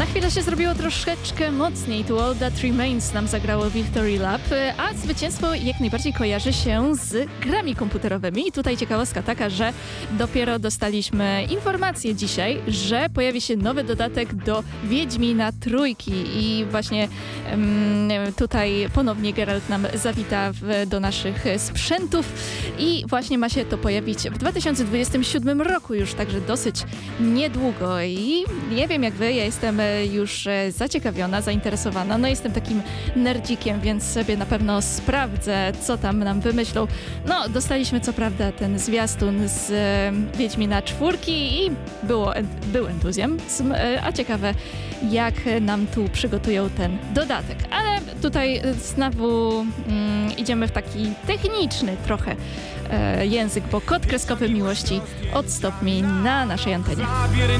Na chwilę się zrobiło troszeczkę mocniej. Tu All That Remains nam zagrało Victory Lap, a zwycięstwo jak najbardziej kojarzy się z grami komputerowymi. I tutaj ciekawostka taka, że dopiero dostaliśmy informację dzisiaj, że pojawi się nowy dodatek do Wiedźmina Trójki i właśnie tutaj ponownie Geralt nam zawita do naszych sprzętów i właśnie ma się to pojawić w 2027 roku już, także dosyć niedługo i nie wiem jak wy, ja jestem już zaciekawiona, zainteresowana, no jestem takim nerdzikiem, więc sobie na pewno sprawdzę, co tam nam wymyślą. No, dostaliśmy co prawda ten zwiastun z Wiedźmina Czwórki i był entuzjazm, a ciekawe jak nam tu przygotują ten dodatek. Ale tutaj znowu idziemy w taki techniczny trochę język, bo kod kreskowy miłości od Stop Me na naszej antenie.